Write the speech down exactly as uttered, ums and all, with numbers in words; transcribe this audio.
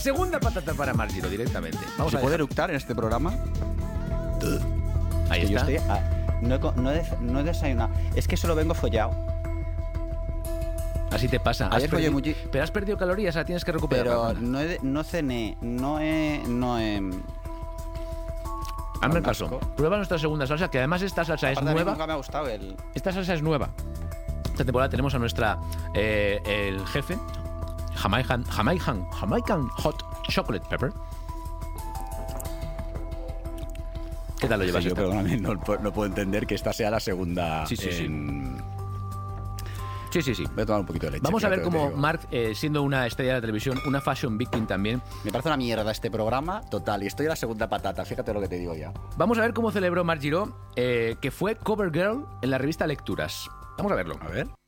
segunda patata para Marc Giró directamente. Vamos ¿Se a puede dejar- eructar en este programa? Ahí Que yo está. estoy, ah, no, he, co- no, he, no he desayunado. Es que solo vengo follado. Así te pasa. Has Ayer follé perdido- muchi- Pero has perdido calorías, la tienes que recuperar. Pero Perdona. no, he, no cené, no he... No he Hazme un caso. asco. Prueba nuestra segunda salsa, que además esta salsa es Aparte, a mí nueva. nunca me ha gustado el... Esta salsa es nueva. Esta temporada tenemos a nuestra eh, el jefe Jamaican, Jamaican, Jamaican Hot Chocolate Pepper. ¿Qué tal lo llevas? Sí, yo, esta? perdóname, no, no puedo entender que esta sea la segunda. Sí, sí, sí. en... Sí, sí, sí. Voy a tomar un poquito de leche. Vamos a ver fíjate lo que cómo te digo. Marc, eh, siendo una estrella de la televisión, una fashion victim también, Me parece una mierda este programa, total. Y estoy en la segunda patata, fíjate lo que te digo ya. vamos a ver cómo celebró Marc Giró, eh, que fue cover girl en la revista Lecturas. Vamos a verlo. A ver.